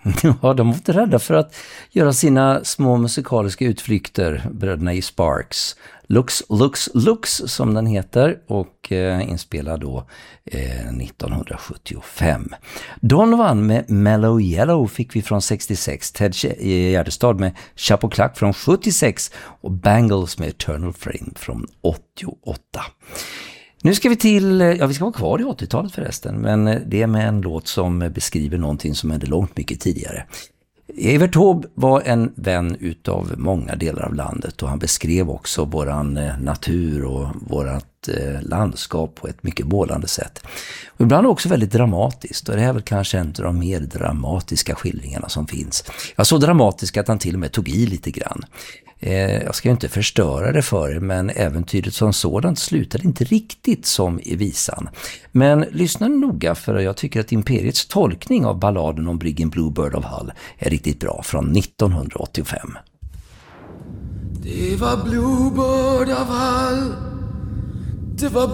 Ja, de var inte rädda för att göra sina små musikaliska utflykter, bröderna i Sparks. Lux, Lux, Lux som den heter och inspelad då 1975. Donovan med Mellow Yellow fick vi från 66, Ted Gärdestad med Chapeau Clack från 76 och Bangles med Eternal Flame från 88. Nu ska vi vi ska vara kvar i 80-talet förresten, men det är med en låt som beskriver någonting som hände långt mycket tidigare. Evert Taube var en vän utav många delar av landet och han beskrev också våran natur och vårat landskap på ett mycket målande sätt. Och ibland också väldigt dramatiskt, och det är väl kanske en av de mer dramatiska skildringarna som finns. Ja, så dramatisk att han till och med tog i lite grann. Jag ska ju inte förstöra det för er, men äventyret som sådant slutade inte riktigt som i visan. Men lyssna noga, för jag tycker att Imperiets tolkning av balladen om briggen Bluebird of Hull är riktigt bra, från 1985. Det var Bluebird of Hull, det var